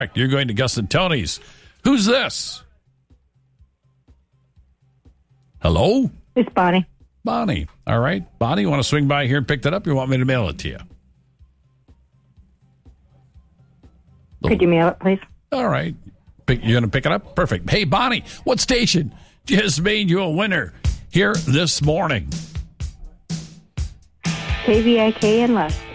You're going to Gus and Tony's. Who's this? Hello? It's Bonnie. Bonnie. All right. Bonnie, you want to swing by here and pick that up? Or you want me to mail it to you? Could you mail it, please? All right. You're going to pick it up? Perfect. Hey, Bonnie, what station just made you a winner here this morning? KVIK and less.